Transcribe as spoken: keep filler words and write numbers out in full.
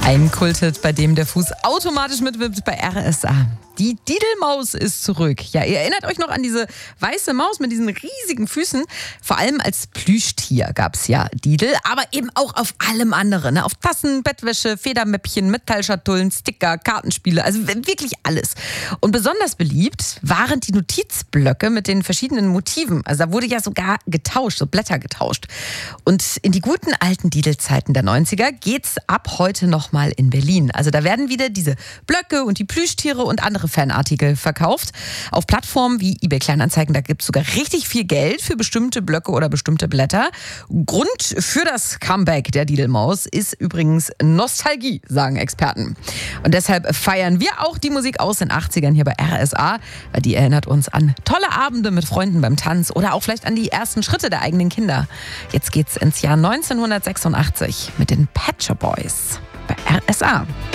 Ein Kulthit, bei dem der Fuß automatisch mitwippt bei R S A. Die Didelmaus ist zurück. Ja, ihr erinnert euch noch an diese weiße Maus mit diesen riesigen Füßen? Vor allem als Plüschtier gab es ja Didel, aber eben auch auf allem anderen. Ne? Auf Tassen, Bettwäsche, Federmäppchen, Metallschatullen, Sticker, Kartenspiele, also wirklich alles. Und besonders beliebt waren die Notizblöcke mit den verschiedenen Motiven. Also da wurde ja sogar getauscht, so Blätter getauscht. Und in die guten alten Didelzeiten der neunziger geht's ab heute nochmal in Berlin. Also da werden wieder diese Blöcke und die Plüschtiere und andere Fanartikel verkauft. Auf Plattformen wie eBay Kleinanzeigen, da gibt es sogar richtig viel Geld für bestimmte Blöcke oder bestimmte Blätter. Grund für das Comeback der Didelmaus ist übrigens Nostalgie, sagen Experten. Und deshalb feiern wir auch die Musik aus den achtzigern hier bei R S A, weil die erinnert uns an tolle Abende mit Freunden beim Tanz oder auch vielleicht an die ersten Schritte der eigenen Kinder. Jetzt geht's ins Jahr neunzehnhundertsechsundachtzig mit den Pet Shop Boys bei R S A.